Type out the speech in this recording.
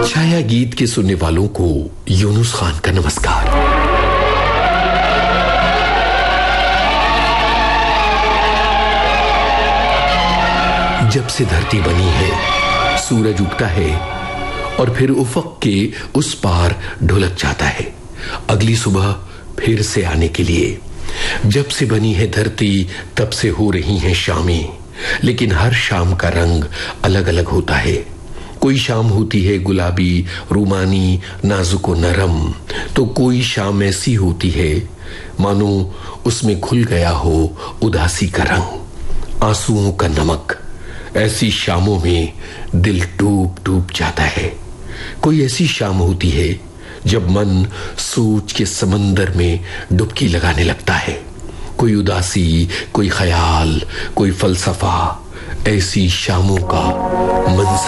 छाया गीत के सुनने वालों को यूनुस खान का नमस्कार। जब से धरती बनी है सूरज उगता है और फिर उफक के उस पार ढुलक जाता है अगली सुबह फिर से आने के लिए। जब से बनी है धरती तब से हो रही हैं शामें, लेकिन हर शाम का रंग अलग अलग होता है। कोई शाम होती है गुलाबी, रूमानी, नाजुक और नरम, तो कोई शाम ऐसी होती है मानो उसमें घुल गया हो उदासी का रंग, आंसुओं का नमक। ऐसी शामों में दिल डूब डूब जाता है। कोई ऐसी शाम होती है जब मन सोच के समंदर में डुबकी लगाने लगता है। कोई उदासी, कोई ख्याल, कोई फलसफा, ऐसी शामों का मंजर